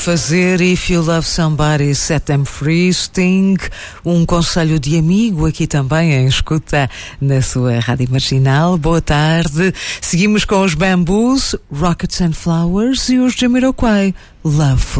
Fazer If You Love Somebody, Set Them Free, Sting, um conselho de amigo aqui também em escuta na sua Rádio Marginal. Boa tarde. Seguimos com os Bamboos, Rockets and Flowers e os Jamiroquai, Love.